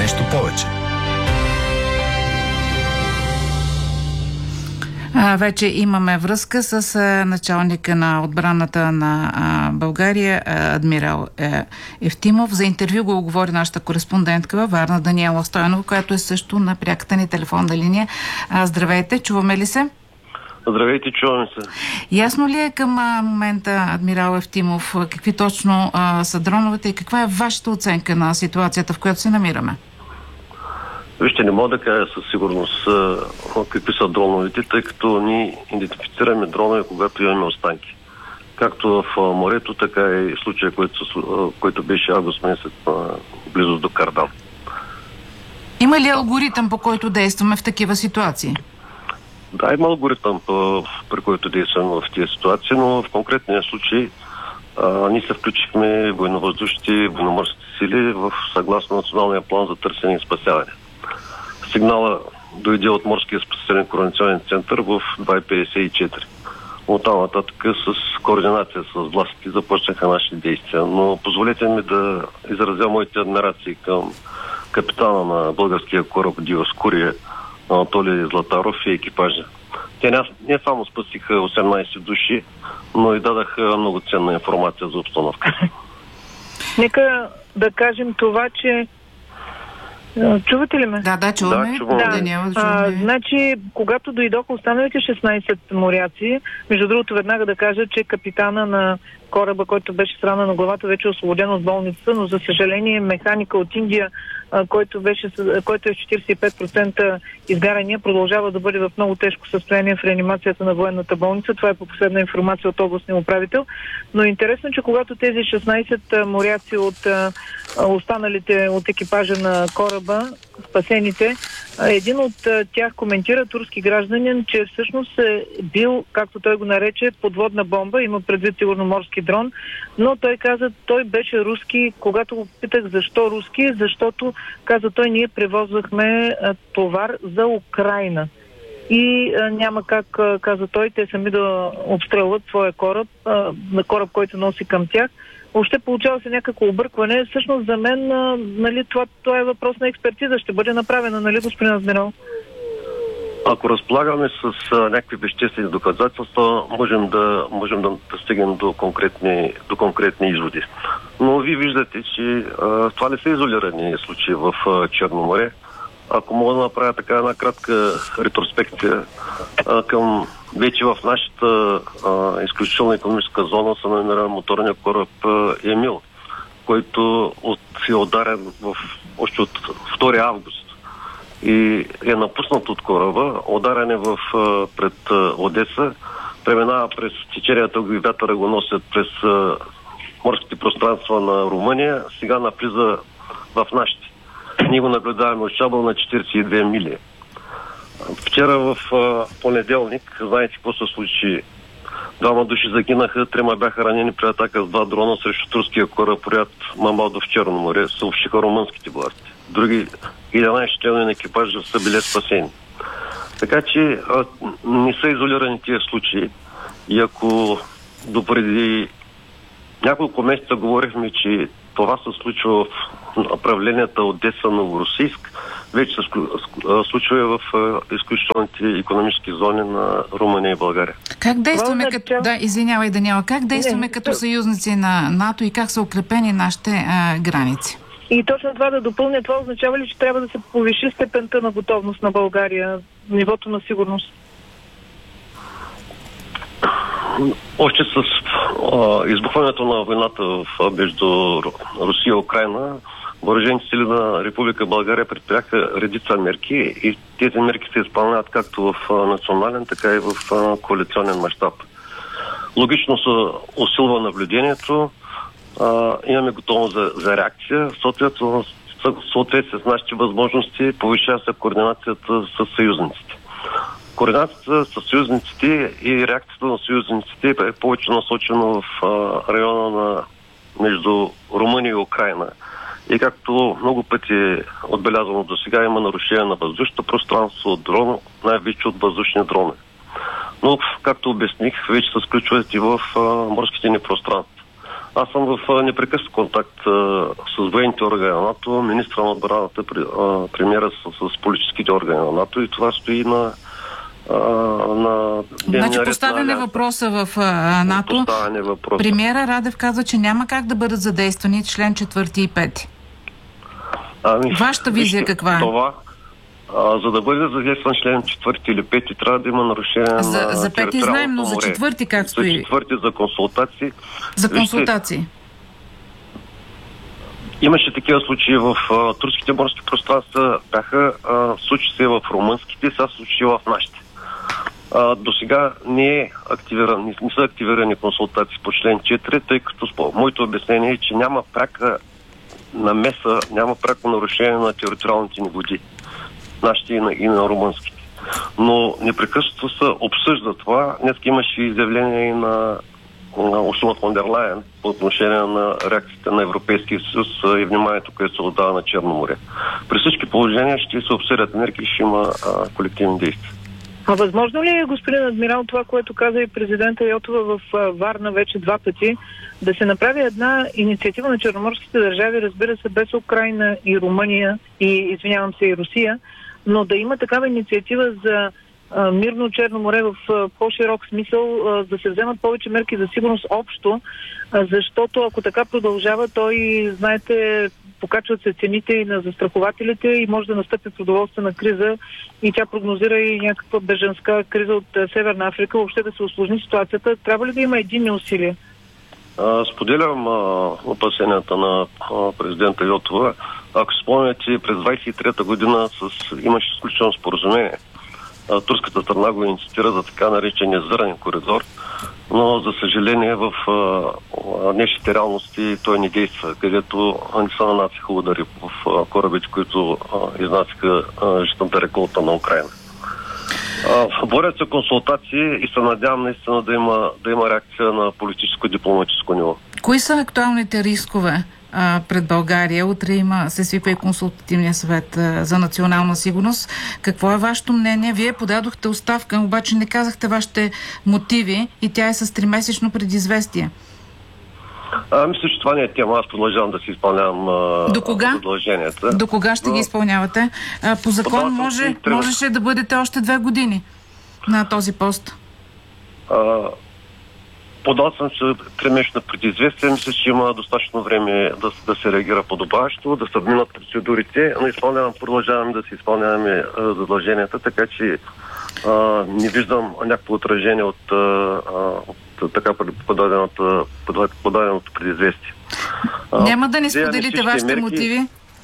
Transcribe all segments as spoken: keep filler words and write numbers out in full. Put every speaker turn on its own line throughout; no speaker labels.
нещо повече.
А, вече имаме връзка с а, началника на отбраната на а, България, а, адмирал а, Евтимов. За интервю го оговори нашата кореспондентка във Варна Даниела Стойнова, която е също на пряката ни телефонна линия. А, здравейте, чуваме ли се?
Здравейте, чуваме се.
Ясно ли е към а, момента, адмирал Евтимов, какви точно а, са дроновете и каква е вашата оценка на ситуацията, в която се намираме?
Вижте, не мога да кажа със сигурност а, какви са дроновете, тъй като ние идентифицираме дронове, когато имаме останки. Както в а, морето, така и в случая, който, а, който беше август месец а, близо до Кардан.
Има ли алгоритъм, по който действаме в такива ситуации?
Да, има алгоритъм, по, при който действаме в тези ситуации, но в конкретния случай а, ние се включихме военновъздушните, военноморските сили в съгласно националния план за търсене и спасяване. Сигнала дойде от Морския спасителен координационен център в два петдесет и четири. От там нататък с координация с властите започнаха нашите действия. Но позволете ми да изразя моите адмирации към капитана на българския кораб Диоскурия Анатолий Златаров и екипажа. Те не, не само спасиха осемнайсет души, но и дадаха много ценна информация за обстановка.
Нека да кажем това, че чувате ли ме?
Да, да, чуваме.
Да, чуваме.
Да. Даниела, чуваме.
А, значи, когато дойдоха останалите шестнайсет моряци, между другото веднага да кажа, че капитана на кораба, който беше с рана на главата, вече е освободен от болницата, но за съжаление механика от Индия, който, беше, който е с четирийсет и пет процента изгарания, продължава да бъде в много тежко състояние в реанимацията на военната болница. Това е по последна информация от областния управител. Но е интересно, че когато тези шестнайсет моряци от останалите от екипажа на кораба, спасените, един от тях коментира, турски гражданин, че всъщност е бил, както той го нарече, подводна бомба, има предвид сигурно морски дрон, но той каза, той беше руски. Когато го питах защо руски, защото, каза той, ние превозвахме а, товар за Украйна. И а, няма как, а, каза той, те сами да обстрелват своя кораб, а, на кораб, който носи към тях. Въобще получава се някакво объркване. Всъщност за мен, а, нали, това, това е въпрос на експертиза. Ще бъде направена, нали, господин адмирал?
Ако разполагаме с а, някакви веществени доказателства, можем да, можем да, да стигнем до конкретни, до конкретни изводи. Но вие виждате, че а, това не са изолирани случаи в а, Черно море. Ако мога да направя така една кратка ретроспекция а, към вече в нашата а, изключителна икономическа зона се намира моторния кораб а, Емил, който от, е ударен в, още от втори август и е напуснат от кораба, ударен е в, а, пред а, Одеса, преминава през теченията и вятъра го носят през а, морските пространства на Румъния, сега навлиза в нашите. Ние го наблюдаваме от Шабъл на четирийсет и две мили. Вчера в а, понеделник, знаете какво се случи? Двама души загинаха, трима бяха ранени при атака с два дрона срещу турския кораб Ряд Мамалдо в Черно море, съобщиха румънските власти. Други единайсет членове на екипажа са били спасени. Така че а, не са изолирани тези случаи. И ако допреди няколко месеца говорихме, че това се случва в направленията Одеса, Новоросийск, вече се случва в изключителните икономически зони на Румъния и България.
Как действаме това, като... Да, извинявай, Даниела. Как действаме не, като съюзници на НАТО и как са укрепени нашите а, граници?
И точно това да допълня, това означава ли, че трябва да се повиши степента на готовност на България, нивото на сигурност?
Още с а, избухването на войната в, между Русия и Украйна, въоръжените сили на Република България предприяха редица мерки и тези мерки се изпълняват както в а, национален, така и в а, коалиционен мащаб. Логично се усилва наблюдението, а, имаме готовност за, за реакция, съответно в съответствие с нашите възможности повишава се координацията с съюзниците. Координацията с съюзниците и реакцията на съюзниците е повече насочено в а, района на между Румъния и Украйна. И както много пъти е отбелязано до сега, има нарушение на въздушното пространство от дрон, най-вече от въздушни дрони. Но, както обясних, вече се сключват и в а, морските ни пространства. Аз съм в непрекъснат контакт а, с военните органи на НАТО, министра на отбраната, премиера с, с политическите органи на НАТО и това стои на на
Значи поставяне въпроса в а, НАТО.
Въпроса.
Премиера Радев казва, че няма как да бъдат задействани член четвърти и пети.
Ами,
Вашата визия каква е?
Това, а, за да бъде задействан член четвърти или пети, трябва да има нарушение
за,
на
за пети знаем, но за четвърти как стои?
За четвърти за консултации.
За консултации.
Вижте, имаше такива случаи в а, турските морски пространства, бяха а, случи се в румънските, сега случи в нашите. А, до сега не, е активиран, не, не са активирани консултации по член четири, тъй като спо, моето обяснение е, че няма пряка намеса, няма пряко нарушение на териториалните ни води, нашите и на, и на румънските. Но непрекъснато се обсъжда това. Днес имаше изявление и на Урсула фон дер Лайен по отношение на реакцията на Европейския съюз и вниманието, което се отдава на Черно море. При всички положения ще се обсъдят мерки и ще има а, колективни действия.
А възможно ли е, господин адмирал, това, което каза и президента Йотова в Варна вече два пъти, да се направи една инициатива на черноморските държави, разбира се, без Украйна и Румъния и, извинявам се, и Русия, но да има такава инициатива за а, мирно Черно море в а, по-широк смисъл, а, да се вземат повече мерки за сигурност общо, а, защото ако така продължава, той, знаете, покачват се цените и на застрахователите и може да настъпи продоволствена криза и тя прогнозира и някаква бежанска криза от Северна Африка, въобще да се усложни ситуацията. Трябва ли да има единни усилия?
Споделям а, опасенията на а, президента Йотова. Ако спомняте, през двайсет и трета година с, имаше изключено споразумение. А, турската страна го инициатира за така наречения зърнен коридор, но за съжаление в а, днешните реалности той не действа, където не са нанасяха удари в а, корабите, които а, изнасяха житната реколта на Украйна. Борят се консултации и се надявам наистина да има, да има реакция на политическо-дипломатическо ниво.
Кои са актуалните рискове а, пред България? Утре има, се свиква и консултативния съвет а, за национална сигурност. Какво е вашето мнение? Вие подадохте оставка, обаче не казахте вашите мотиви и тя е с тримесечно предизвестие.
А, мисля, че това не е тема. Аз продължавам да си изпълнявам а,
До кога?
задълженията.
До кога ще Но... ги изпълнявате? А, по закон може, можеше да бъдете още две години на този пост.
А, подал съм се тримесечно предизвестие. Мисля, че има достатъчно време да, да се реагира подобаващо, да се минат процедурите, но изпълнявам, продължавам да си изпълняваме а, задълженията, така че а, не виждам някакво отражение от, а, от така подаденото, подаденото предизвестие.
Няма да ни споделите вашите мерки, мотиви?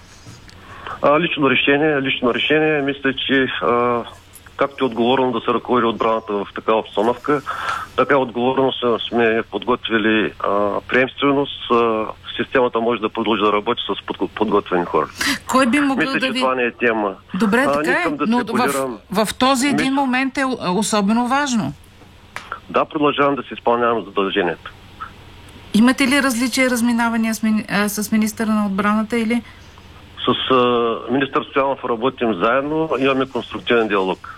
А, лично решение, лично решение. Мисля, че а, както е отговорно да се ръководи отбраната в такава обстановка, така отговорно сме подготвили а, приемственост. А, системата може да продължи да работи с под, подготвени хора.
Кой би могъл
Мисля,
да
че
ви...
това не е тема.
Добре, така
а,
е,
да
но в, в този един Мисля... момент е особено важно.
Да, продължавам да си изпълнявам задължението.
Имате ли различия, разминавания с, мини... а, с министъра на отбраната или?
С а, министър Стоянов работим заедно, имаме конструктивен диалог.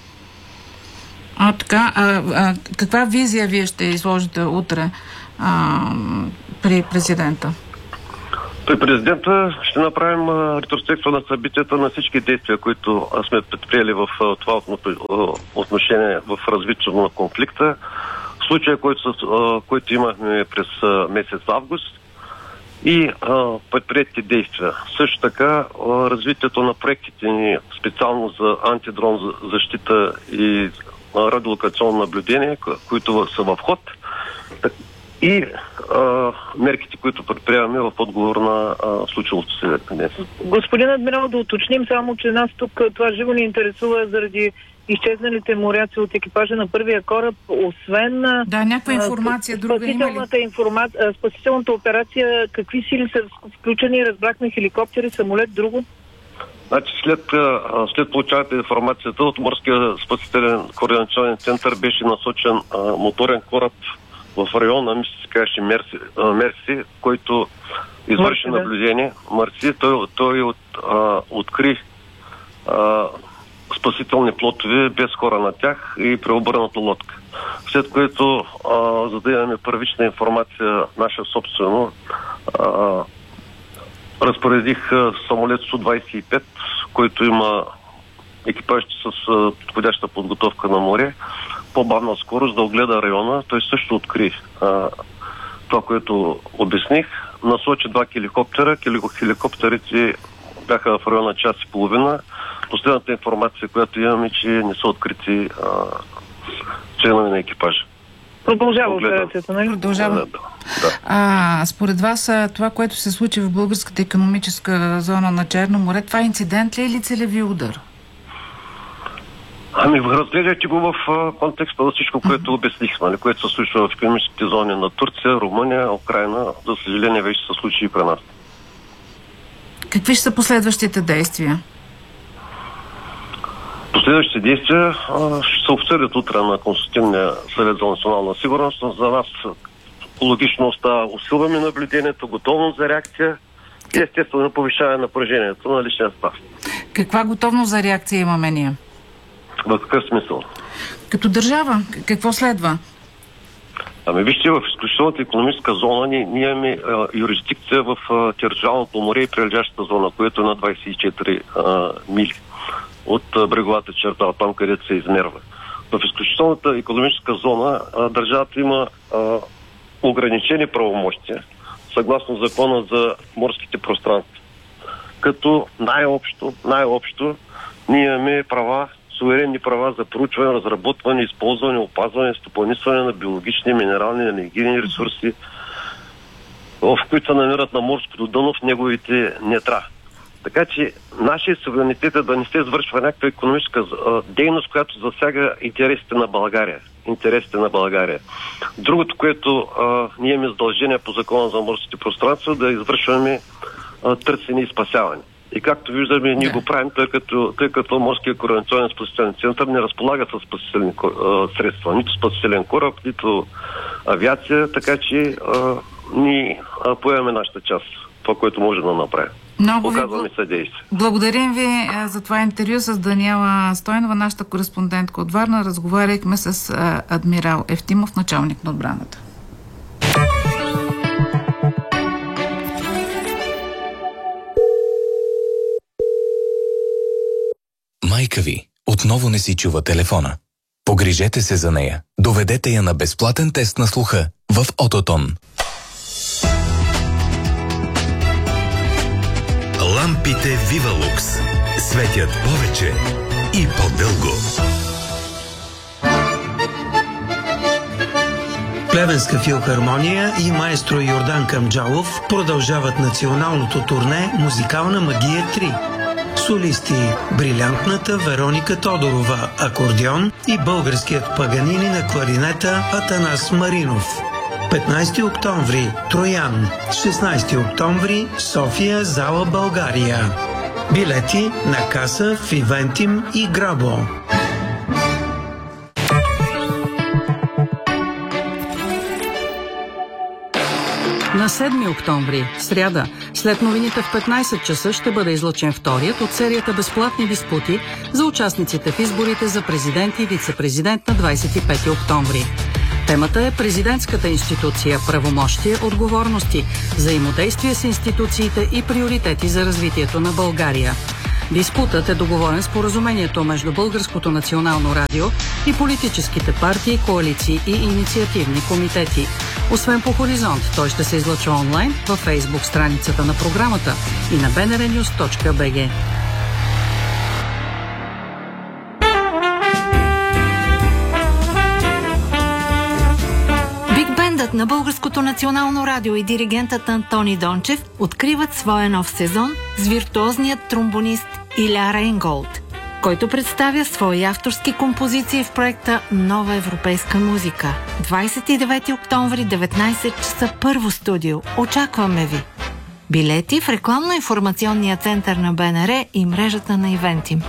А, така, а, а, каква визия вие ще изложите утре а, при президента?
При президента ще направим а, ретроспекция на събитията на всички действия, които а, сме предприели в а, това отношение в развитието на конфликта. В случая, който, а, който имахме през а, месец август и а, предприетите действия. Също така а, развитието на проектите ни специално за антидрон за защита и а, радиолокационно наблюдение, които са в ход. И а, мерките, които предприемаме в отговор на случилото се днес.
Господин адмирал, да уточним само, че нас тук това живо ни интересува заради изчезналите моряци от екипажа на първия кораб, освен
да, някаква информация, друга има ли?
Информа... Спасителната операция, какви сили са включени? Разбрахме хеликоптери, самолет, друго?
Значи след, след получаването информацията от Морския спасителен координационен център беше насочен а, моторен кораб в района, мисля се казваше Мерси, Мерси, който извърши наблюдение. Марси, той, той от, а, откри а, спасителни плотове без хора на тях и преобърната лодка. След което, а, за да имаме първична информация, наша собствено, а, разпоредих самолет Су двадесет и пет, който има екипажите с а, подходяща подготовка на море, по-бавна скорост, да огледа района. Той също откри а, това, което обясних. Насочи два хеликоптера. Хеликоптерите бяха в района час и половина. Последната информация, която имаме, че не са открити а, членове на екипажа.
Продължава операцията, нали?
Продължава.
Да, да.
А, според вас, това, което се случи в българската икономическа зона на Черно море, това е инцидент ли или целеви удар?
Ами, разгледайте го в а, контекста на всичко, което обяснихме, нали, което се случва в икономическите зони на Турция, Румъния, Украйна. За съжаление, вече се случи и при нас.
Какви ще са последващите действия?
Последващите действия а, ще се обсъдят утре на Консултативния съвет за национална сигурност. За нас логично остава усилваме наблюдението, готовност за реакция и естествено повишаване на напрежението на личния състав.
Каква готовност за реакция имаме ние?
В какъв смисъл?
Като държава, какво следва?
Ами вижте, в изключителната икономическа зона ние, ние имаме а, юрисдикция в а, териториалното море и прилежащата зона, което е на двадесет и четири а, мили от а, бреговата черта, там където се измерва. В изключителната икономическа зона а, държавата има а, ограничени правомощия, съгласно закона за морските пространства. Като най-общо, най-общо ние имаме права, суверенни права за проучване, разработване, използване, опазване, стопанисване на биологични, минерални, енергийни ресурси, в които се намират на морското дъно в неговите нетра. Така че нашия суверенитет е да не се извършва някаква икономическа а, дейност, която засяга интересите на България. Интересите на България. Другото, което а, ние имаме задължение по закона за морските пространства, да извършваме а, търсене и спасяване. И както виждаме, ние го правим, тъй като, тъй като Морския координационен спасителен център не разполага с спасителни а, средства. Нито спасителен кораб, нито авиация, така че а, ние а, поемаме нашата част. Това, което можем да направим.
Много ви
Оказваме съдействие.
Благодарим ви а, за това интервю с Даниела Стойнова, нашата кореспондентка от Варна. Разговаряхме с а, адмирал Евтимов, началник на отбраната.
Майка ви отново не си чува телефона. Погрижете се за нея. Доведете я на безплатен тест на слуха в Ототон.
Лампите Вивалукс светят повече и по-дълго.
Плевенска филхармония и маестро Йордан Камджалов продължават националното турне «Музикална магия три». Солисти брилянтната Вероника Тодорова акордеон и българският Паганини на кларинета Атанас Маринов. петнайсети октомври Троян, шестнайсети октомври София, зала България. Билети на каса в Ивентим и Грабо.
На седми октомври, сряда, след новините в петнайсет часа ще бъде излъчен вторият от серията безплатни диспути за участниците в изборите за президент и вице-президент на двайсет и пети октомври. Темата е президентската институция, правомощия, отговорности, взаимодействие с институциите и приоритети за развитието на България. Диспутът е договорен споразумението между Българското национално радио и политическите партии, коалиции и инициативни комитети. Освен по Хоризонт, той ще се излъчва онлайн във Фейсбук страницата на програмата и на би ен ар нюз точка би джи.
На Българското национално радио и диригентът Антони Дончев откриват своя нов сезон с виртуозният тромбонист Иля Рейнголд, който представя свои авторски композиции в проекта Нова европейска музика. двайсет и девети октомври, деветнайсет часа, първо студио. Очакваме ви! Билети в рекламно-информационния център на Б Н Р и мрежата на Ивентим.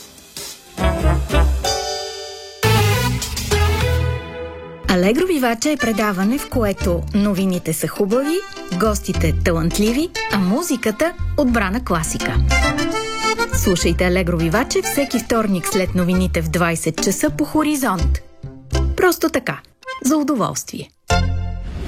Алегро Виваче е предаване, в което новините са хубави, гостите талантливи, а музиката отбрана класика. Слушайте Алегро Виваче всеки вторник след новините в двайсет часа по Хоризонт. Просто така, за удоволствие.